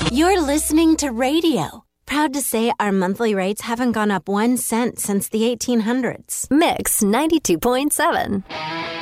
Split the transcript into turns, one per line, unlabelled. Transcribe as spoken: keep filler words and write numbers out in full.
You're listening to radio. Proud to say our monthly rates haven't gone up one cent since the eighteen hundreds.
Mix ninety-two point seven.